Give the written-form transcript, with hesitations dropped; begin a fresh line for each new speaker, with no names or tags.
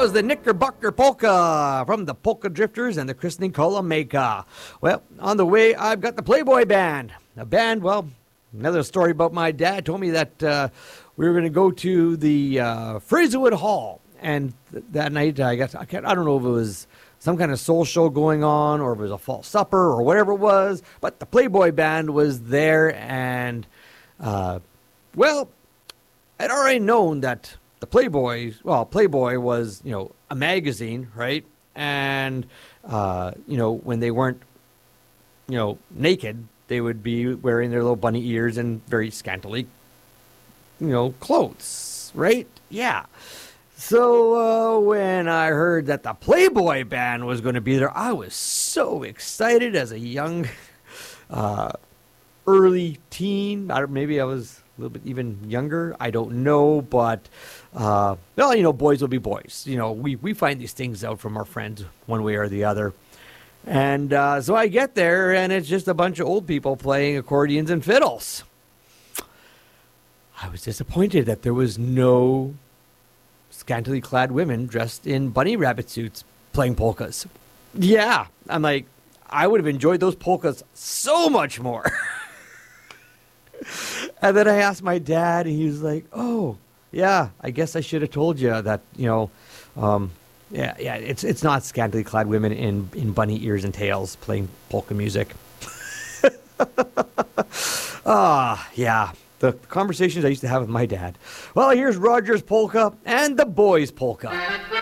was the Knickerbocker Polka from the Polka Drifters and the Christening Colombiana. Well, on the way, I've got the Playboy Band. A band, well, another story about my dad told me that we were going to go to the Fraserwood Hall. And that night, I don't know if it was some kind of soul show going on or if it was a fall supper or whatever it was. But the Playboy Band was there. And, well, I'd already known that the Playboy was, a magazine, right? And, when they weren't, naked, they would be wearing their little bunny ears and very scantily, clothes, right? Yeah. So when I heard that the Playboy Band was going to be there, I was so excited as a young, early teen. Maybe I was a little bit even younger. I don't know, but boys will be boys. We find these things out from our friends one way or the other. And so I get there, and it's just a bunch of old people playing accordions and fiddles. I was disappointed that there was no scantily clad women dressed in bunny rabbit suits playing polkas. Yeah, I'm like, I would have enjoyed those polkas so much more. And then I asked my dad, and he was like, oh, yeah, I guess I should have told you that, it's not scantily clad women in bunny ears and tails playing polka music. Yeah, the conversations I used to have with my dad. Well, here's Roger's Polka and the Boys' Polka.